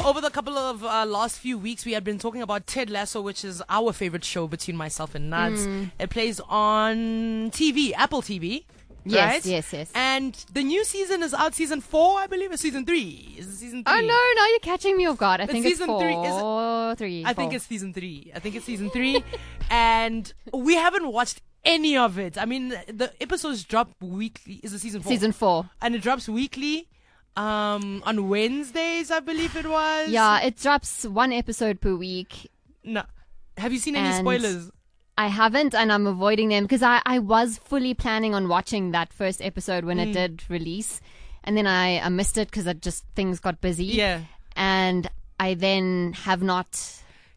over the couple of last few weeks, we had been talking about Ted Lasso, which is our favorite show between myself and Nuts. It plays on TV, Apple TV. Right? Yes. And the new season is out, season 4, I believe, or season 3. Is it season 3? Oh, no, you're catching me off guard. I think it's season 3. Is it? 3. I think it's season 3. And we haven't watched any of it. I mean, the episodes drop weekly. Is it season 4? Season 4. And it drops weekly. On Wednesdays, I believe it was. Yeah, it drops one episode per week. No. Have you seen any spoilers? I haven't, and I'm avoiding them because I was fully planning on watching that first episode when it did release, and then I missed it because things got busy. Yeah. And I then have not